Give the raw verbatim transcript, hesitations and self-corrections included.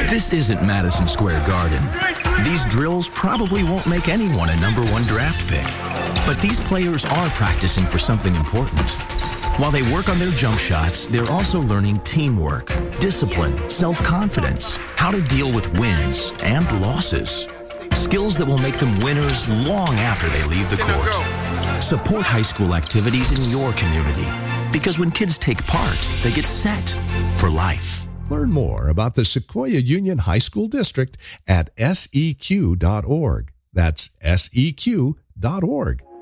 This isn't Madison Square Garden. These drills probably won't make anyone a number one draft pick. But these players are practicing for something important. While they work on their jump shots, they're also learning teamwork, discipline, self-confidence, how to deal with wins and losses. Skills that will make them winners long after they leave the court. Support high school activities in your community, because when kids take part, they get set for life. Learn more about the Sequoia Union High School District at S E Q dot org. That's S E Q dot org.